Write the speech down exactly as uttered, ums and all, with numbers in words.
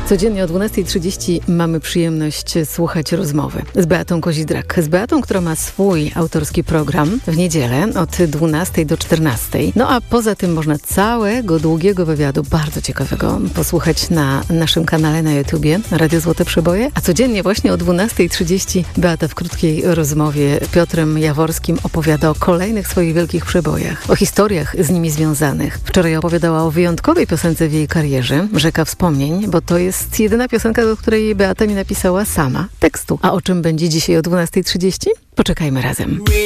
Codziennie o dwunastej trzydzieści mamy przyjemność słuchać rozmowy z Beatą Kozidrak. Z Beatą, która ma swój autorski program w niedzielę od dwunastej do czternastej. No a poza tym można całego długiego wywiadu, bardzo ciekawego, posłuchać na naszym kanale na YouTubie Radio Złote Przeboje. A codziennie właśnie o dwunastej trzydzieści Beata w krótkiej rozmowie z Piotrem Jaworskim opowiada o kolejnych swoich wielkich przebojach, o historiach z nimi związanych. Wczoraj opowiadała o wyjątkowej piosence w jej karierze, Rzeka Wspomnień, bo to jest jest jedyna piosenka, do której Beata mi napisała sama tekstu. A o czym będzie dzisiaj o dwunastej trzydzieści? Poczekajmy razem.